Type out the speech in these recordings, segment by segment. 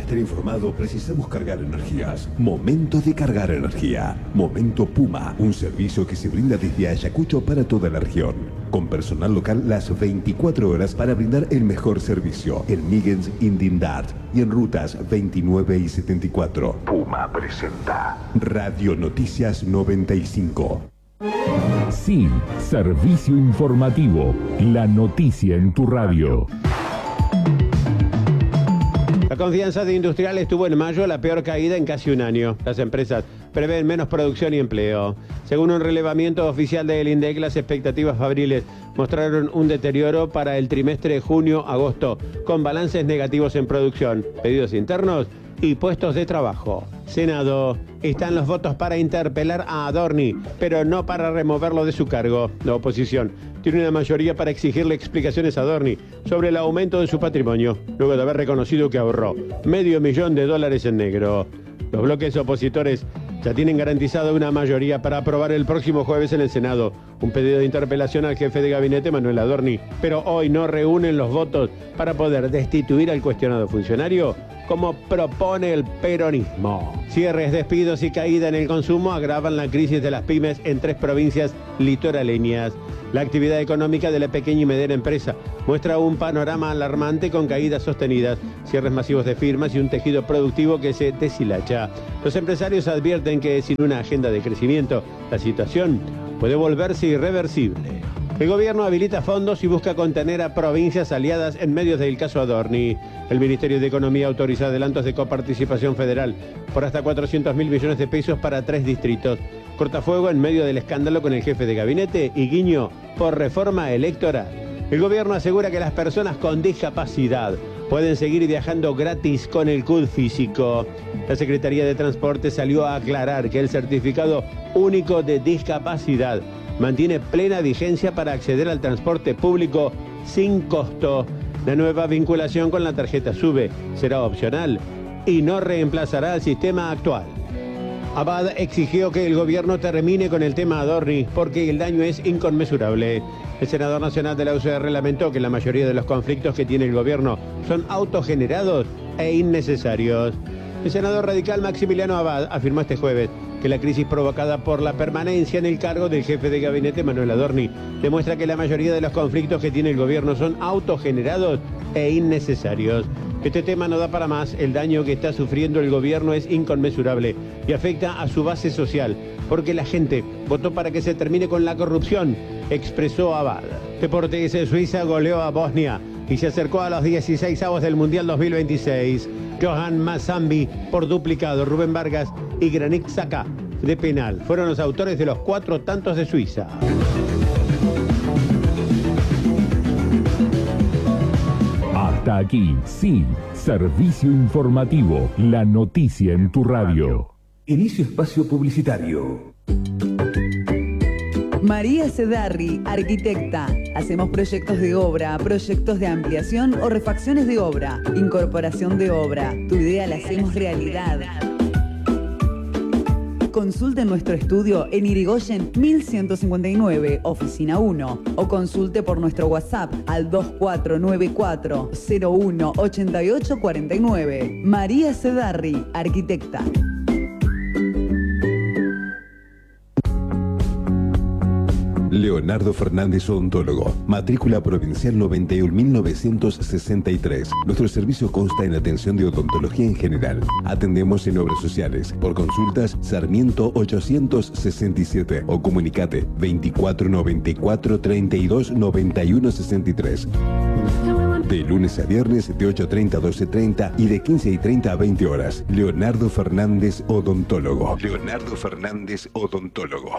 estar informado precisamos cargar energías. Momento de cargar energía. Momento Puma, un servicio que se brinda desde Ayacucho para toda la región. Con personal local las 24 horas para brindar el mejor servicio. En Migens Indindad y en rutas 29 y 74. Puma presenta Radio Noticias 95. Sí, servicio informativo. La noticia en tu radio. La confianza de industriales tuvo en mayo la peor caída en casi un año. Las empresas prevén menos producción y empleo. Según un relevamiento oficial del INDEC, las expectativas fabriles mostraron un deterioro para el trimestre junio-agosto, con balances negativos en producción, pedidos internos y puestos de trabajo. Senado. Están los votos para interpelar a Adorni, pero no para removerlo de su cargo. La oposición tiene una mayoría para exigirle explicaciones a Adorni sobre el aumento de su patrimonio, luego de haber reconocido que ahorró $500,000 en negro. Los bloques opositores ya tienen garantizada una mayoría para aprobar el próximo jueves en el Senado un pedido de interpelación al jefe de gabinete Manuel Adorni, pero hoy no reúnen los votos para poder destituir al cuestionado funcionario, como propone el peronismo. Cierres, despidos y caída en el consumo agravan la crisis de las pymes en 3 provincias litoraleñas. La actividad económica de la pequeña y mediana empresa muestra un panorama alarmante con caídas sostenidas, cierres masivos de firmas y un tejido productivo que se deshilacha. Los empresarios advierten que sin una agenda de crecimiento, la situación puede volverse irreversible. El gobierno habilita fondos y busca contener a provincias aliadas en medio del caso Adorni. El Ministerio de Economía autoriza adelantos de coparticipación federal por hasta 400.000 millones de pesos para 3 distritos. Cortafuego en medio del escándalo con el jefe de gabinete y guiño por reforma electoral. El gobierno asegura que las personas con discapacidad pueden seguir viajando gratis con el CUD físico. La Secretaría de Transporte salió a aclarar que el certificado único de discapacidad mantiene plena vigencia para acceder al transporte público sin costo. La nueva vinculación con la tarjeta SUBE será opcional y no reemplazará al sistema actual. Abad exigió que el gobierno termine con el tema Adorni porque el daño es inconmensurable. El senador nacional de la UCR lamentó que la mayoría de los conflictos que tiene el gobierno son autogenerados e innecesarios. El senador radical Maximiliano Abad afirmó este jueves que la crisis provocada por la permanencia en el cargo del jefe de gabinete Manuel Adorni demuestra que la mayoría de los conflictos que tiene el gobierno son autogenerados e innecesarios. Este tema no da para más, el daño que está sufriendo el gobierno es inconmensurable y afecta a su base social, porque la gente votó para que se termine con la corrupción, expresó Abad. Deportes, Suiza goleó a Bosnia y se acercó a los 16avos del Mundial 2026. Johan Mazambi por duplicado, Rubén Vargas y Granit Xhaka de penal fueron los autores de los 4 tantos de Suiza. Hasta aquí, sí, servicio informativo, la noticia en tu radio. Inicio espacio publicitario. María Cedarri, arquitecta. Hacemos proyectos de obra, proyectos de ampliación o refacciones de obra, incorporación de obra. Tu idea la hacemos realidad. Consulte nuestro estudio en Irigoyen 1159, oficina 1, o consulte por nuestro WhatsApp al 2494 01 8849. María Cedarri, arquitecta. Leonardo Fernández Odontólogo, matrícula provincial 91.963. Nuestro servicio consta en atención de odontología en general. Atendemos en obras sociales. Por consultas, Sarmiento 867 o comunicate 2494 32 91 63. De lunes a viernes de 8:30 a 12:30 y de 15:30 a 20 horas. Leonardo Fernández Odontólogo. Leonardo Fernández Odontólogo.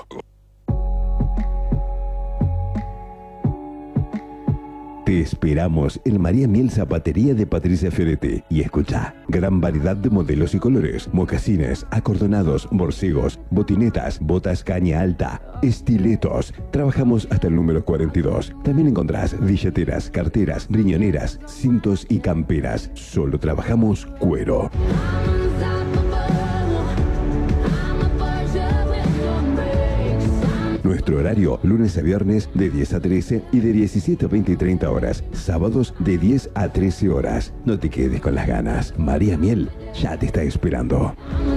Te esperamos en María Miel Zapatería de Patricia Fioretti. Y escucha, gran variedad de modelos y colores, mocasines, acordonados, borcegos, botinetas, botas caña alta, estiletos. Trabajamos hasta el número 42. También encontrás billeteras, carteras, riñoneras, cintos y camperas. Solo trabajamos cuero. Nuestro horario, lunes a viernes de 10 a 13 y de 17 a 20 y 30 horas. Sábados de 10 a 13 horas. No te quedes con las ganas. María Miel ya te está esperando.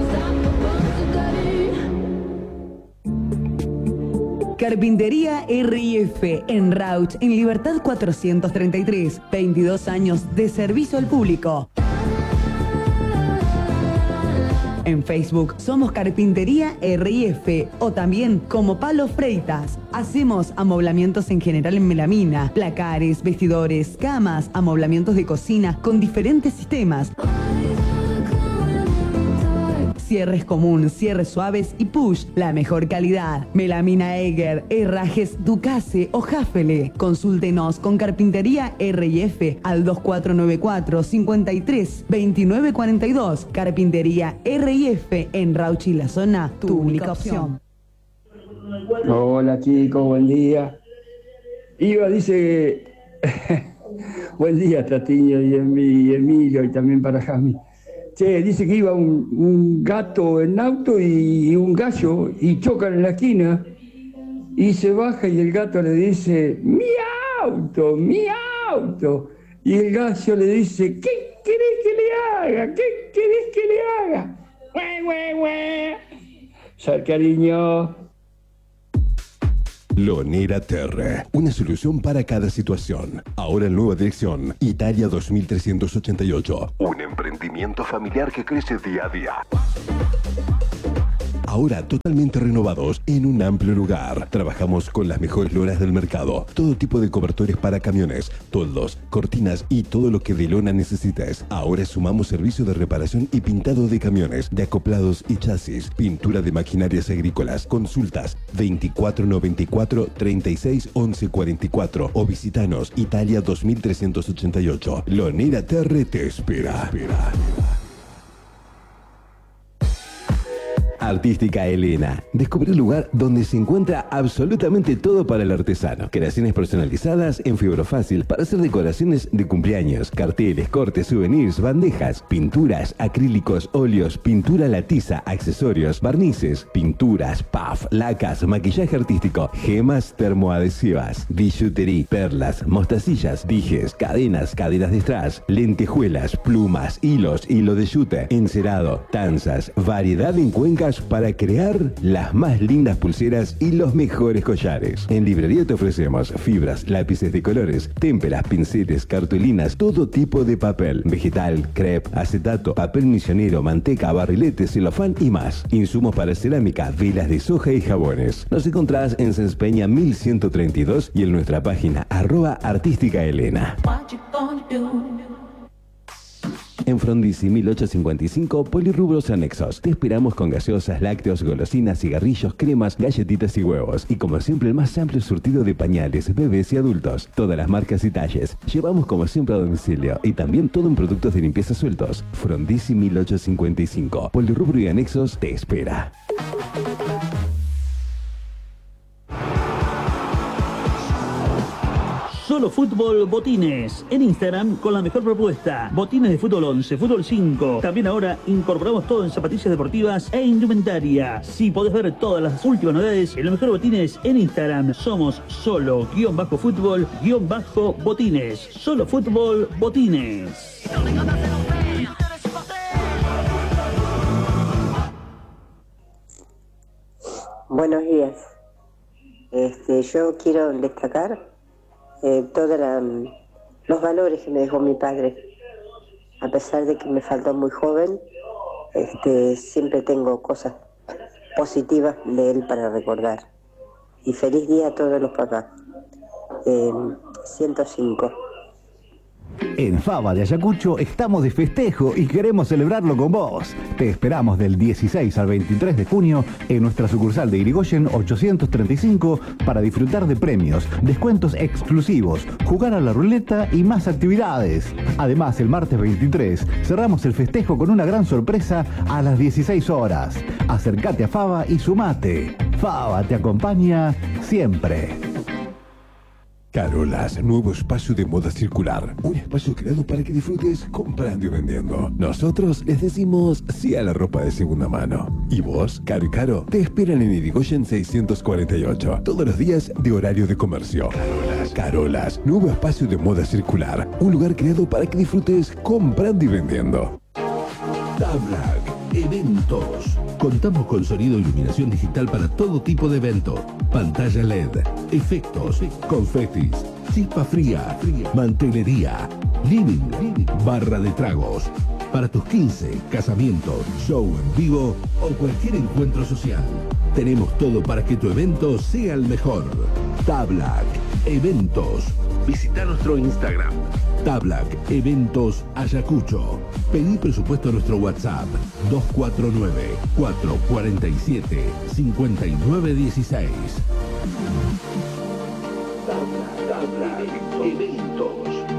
Carpintería RIF en Rauch, en Libertad 433. 22 años de servicio al público. En Facebook somos Carpintería RIF o también como Palo Freitas. Hacemos amoblamientos en general en melamina, placares, vestidores, camas, amoblamientos de cocina con diferentes sistemas. Cierres común, cierres suaves y push, la mejor calidad. Melamina Eger, herrajes Ducase o Jafele. Consúltenos con Carpintería RIF al 2494 53 29 42. Carpintería RIF en Rauch y la zona, tu única opción. Hola chicos, buen día. Iba, dice, buen día Tratiño y Emilio y también para Jami. Che, dice que iba un gato en auto y un gallo y chocan en la esquina y se baja y el gato le dice, mi auto, mi auto. Y el gallo le dice, ¿qué querés que le haga? ¿Qué querés que le haga? ¡Hue, hue, hue! Sal, cariño. Lonera Terre, una solución para cada situación. Ahora en nueva dirección, Italia 2388. Un emprendimiento familiar que crece día a día. Ahora totalmente renovados en un amplio lugar. Trabajamos con las mejores lonas del mercado. Todo tipo de cobertores para camiones, toldos, cortinas y todo lo que de lona necesites. Ahora sumamos servicio de reparación y pintado de camiones, de acoplados y chasis, pintura de maquinarias agrícolas. Consultas 2494 36 11 44 o visitanos Italia 2388. Lonera Terre te espera. Artística Elena. Descubre un lugar donde se encuentra absolutamente todo para el artesano. Creaciones personalizadas en fibra fácil para hacer decoraciones de cumpleaños, carteles, cortes, souvenirs, bandejas, pinturas, acrílicos, óleos, pintura a la tiza, accesorios, barnices, pinturas, puff, lacas, maquillaje artístico, gemas termoadhesivas, billutería, perlas, mostacillas, dijes, cadenas de strass, lentejuelas, plumas, hilos, hilo de yute, encerado, tanzas, variedad en cuencas para crear las más lindas pulseras y los mejores collares. En librería te ofrecemos fibras, lápices de colores, témperas, pinceles, cartulinas, todo tipo de papel, vegetal, crepe, acetato, papel misionero, manteca, barrilete, celofán y más. Insumos para cerámica, velas de soja y jabones. Nos encontrás en Sáenz Peña 1132 y en nuestra página @artísticaelena. En Frondizi 1855, Polirrubros Anexos. Te esperamos con gaseosas, lácteos, golosinas, cigarrillos, cremas, galletitas y huevos. Y como siempre, el más amplio surtido de pañales, bebés y adultos. Todas las marcas y talles. Llevamos como siempre a domicilio. Y también todo en productos de limpieza sueltos. Frondizi 1855. Polirrubro y Anexos te espera. Solo Fútbol Botines. En Instagram con la mejor propuesta. Botines de fútbol 11, fútbol 5. También ahora incorporamos todo en zapatillas deportivas e indumentaria. Si podés ver todas las últimas novedades en los mejores botines en Instagram. Somos solo_fútbol_botines. Solo Fútbol Botines. Buenos días. Yo quiero destacar todos los valores que me dejó mi padre. A pesar de que me faltó muy joven, siempre tengo cosas positivas de él para recordar. Y feliz día a todos los papás. 105. En Fava de Ayacucho estamos de festejo y queremos celebrarlo con vos. Te esperamos del 16 al 23 de junio en nuestra sucursal de Irigoyen 835 para disfrutar de premios, descuentos exclusivos, jugar a la ruleta y más actividades. Además, el martes 23 cerramos el festejo con una gran sorpresa a las 16 horas. Acércate a Fava y sumate. Fava te acompaña siempre. Carolas, nuevo espacio de moda circular. Un espacio creado para que disfrutes comprando y vendiendo. Nosotros les decimos sí a la ropa de segunda mano. ¿Y vos, Caro y Caro? Te esperan en Irigoyen 648. Todos los días de horario de comercio. Carolas, nuevo espacio de moda circular. Un lugar creado para que disfrutes comprando y vendiendo. Tablac, eventos. Contamos con sonido e iluminación digital para todo tipo de evento. Pantalla LED, efectos, confetis, chispa fría, mantelería, living, barra de tragos. Para tus 15, casamiento, show en vivo o cualquier encuentro social. Tenemos todo para que tu evento sea el mejor. Tablac, eventos. Visita nuestro Instagram. Tablac Eventos Ayacucho. Pedí presupuesto a nuestro WhatsApp 249-447-5916. Tablac Eventos.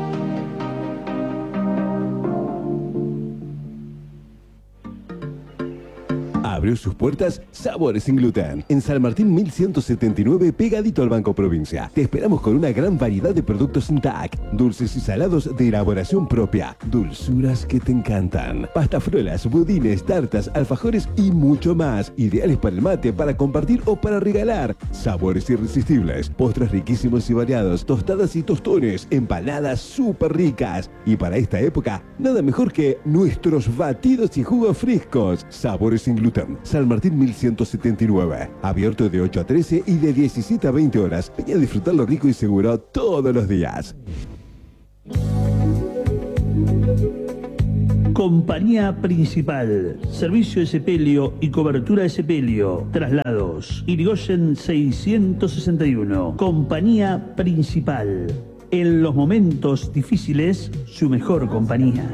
Abrió sus puertas Sabores sin Gluten. En San Martín 1179, pegadito al Banco Provincia. Te esperamos con una gran variedad de productos sin TAC. Dulces y salados de elaboración propia. Dulzuras que te encantan. Pastafrolas, budines, tartas, alfajores y mucho más. Ideales para el mate, para compartir o para regalar. Sabores irresistibles. Postres riquísimos y variados. Tostadas y tostones. Empanadas súper ricas. Y para esta época, nada mejor que nuestros batidos y jugos frescos. Sabores sin Gluten. San Martín 1179. Abierto de 8 a 13 y de 17 a 20 horas. Ven a disfrutar lo rico y seguro todos los días. Compañía Principal. Servicio de sepelio y cobertura de sepelio. Traslados. Irigoyen 661. Compañía Principal. En los momentos difíciles, su mejor compañía.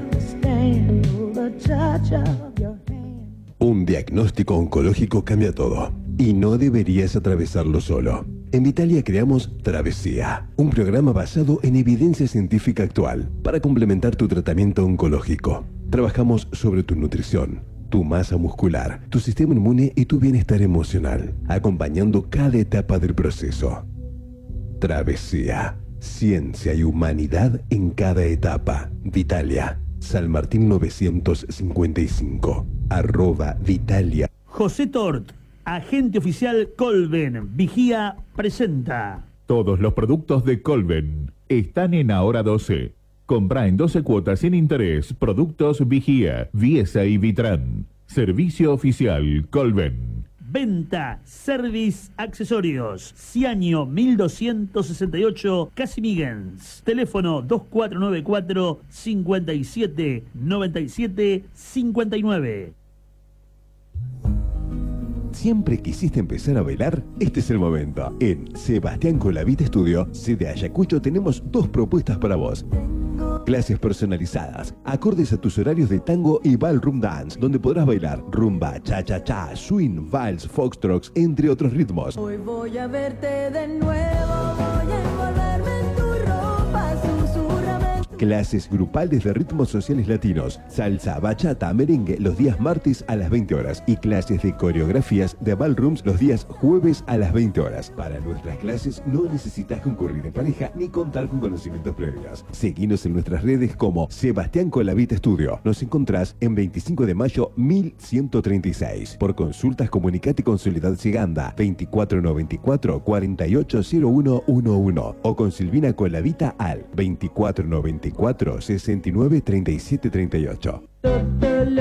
Un diagnóstico oncológico cambia todo. Y no deberías atravesarlo solo. En Vitalia creamos Travesía, un programa basado en evidencia científica actual para complementar tu tratamiento oncológico. Trabajamos sobre tu nutrición, tu masa muscular, tu sistema inmune y tu bienestar emocional, acompañando cada etapa del proceso. Travesía, ciencia y humanidad en cada etapa. Vitalia, San Martín 955, @Vitalia. José Tort, agente oficial Colven, Vigía, presenta. Todos los productos de Colven están en Ahora 12. Compra en 12 cuotas sin interés. Productos Vigía, Viesa y Vitran. Servicio oficial Colven. Venta, service, accesorios. Ciaño 1268, Casimiguens. Teléfono 2494 57 97 59. ¿Siempre quisiste empezar a bailar? Este es el momento. En Sebastián Colavita Estudio, sede Ayacucho, tenemos 2 propuestas para vos. Clases personalizadas, acordes a tus horarios de tango y ballroom dance, donde podrás bailar rumba, cha-cha-cha, swing, vals, foxtrots, entre otros ritmos. Hoy voy a verte de nuevo, voy a envolverme en tu ropa, susurrame. Clases grupales de ritmos sociales latinos, salsa, bachata, merengue los días martes a las 20 horas y clases de coreografías de ballrooms los días jueves a las 20 horas. Para nuestras clases no necesitas concurrir en pareja ni contar con conocimientos previos. Seguinos en nuestras redes como Sebastián Colavita Estudio. Nos encontrás en 25 de mayo 1136. Por consultas comunicate con Soledad Seganda 2494 480111 o con Silvina Colavita al 2494 69 37 38.